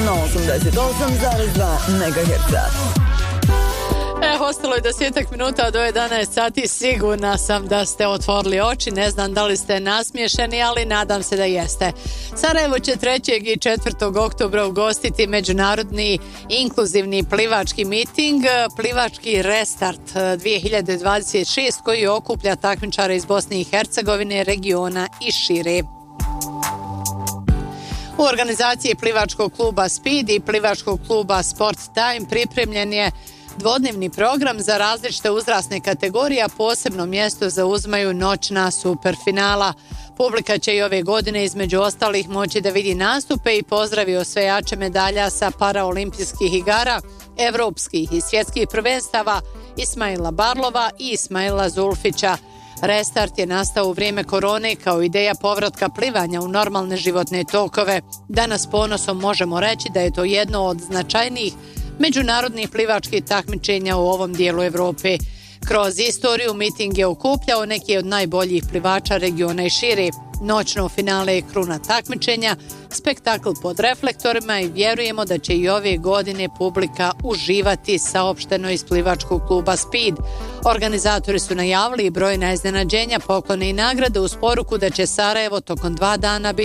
na 88,2 MHz. Ostalo je 10 minuta do 11 sati. Sigurna sam da ste otvorili oči. Ne znam da li ste nasmiješeni, ali nadam se da jeste. Sarajevo će 3. i 4. oktobra ugostiti međunarodni inkluzivni plivački miting, plivački restart 2026, koji okuplja takmičare iz Bosne i Hercegovine, regiona i šire. U organizaciji plivačkog kluba Speed i plivačkog kluba Sport Time pripremljen je dvodnevni program za različite uzrasne kategorije, a posebno mjesto zauzmaju noćna superfinala. Publika će i ove godine između ostalih moći da vidi nastupe i pozdravi osvajače medalja sa paraolimpijskih igara, evropskih i svjetskih prvenstava Ismaila Barlova i Ismaila Zulfića. Restart je nastao u vrijeme korone kao ideja povratka plivanja u normalne životne tokove. Danas ponosom možemo reći da je to jedno od značajnijih međunarodnih plivačkih takmičenja u ovom dijelu Evrope. Kroz istoriju miting je okupljao neki od najboljih plivača regiona i šire. Noćno finale je kruna takmičenja, spektakl pod reflektorima i vjerujemo da će i ove godine publika uživati, saopšteno iz plivačkog kluba Speed. Organizatori su najavili brojna iznenađenja, poklone i nagrade uz poruku da će Sarajevo tokom 2 dana biti